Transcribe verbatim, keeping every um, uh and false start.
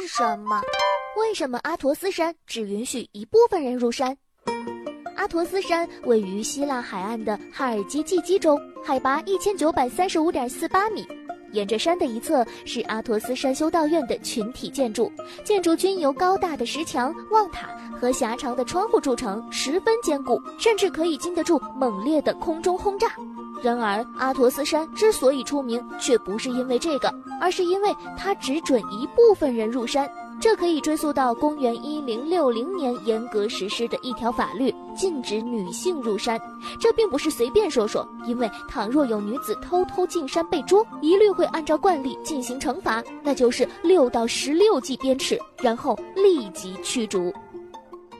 是什么？为什么阿陀斯山只允许一部分人入山？阿陀斯山位于希腊海岸的哈尔基济基州，海拔一千九百三十五点四八米。沿着山的一侧是阿陀斯山修道院的群体建筑，建筑均由高大的石墙、望塔和狭长的窗户筑成，十分坚固，甚至可以经得住猛烈的空中轰炸。然而，阿陀斯山之所以出名，却不是因为这个，而是因为它只准一部分人入山。这可以追溯到公元一零六零年严格实施的一条法律，禁止女性入山。这并不是随便说说，因为倘若有女子偷偷进山被捉，一律会按照惯例进行惩罚，那就是六到十六记鞭笞，然后立即驱逐。